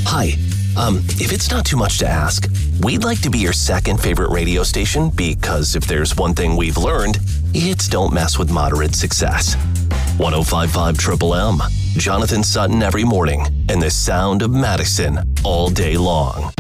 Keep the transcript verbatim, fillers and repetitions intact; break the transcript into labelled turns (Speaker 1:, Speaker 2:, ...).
Speaker 1: Hi. Um, if it's not too much to ask, we'd like to be your second favorite radio station because if there's one thing we've learned, it's don't mess with moderate success. one oh five point five Triple M, Jonathan Sutton every morning, and the sound of Madison all day long.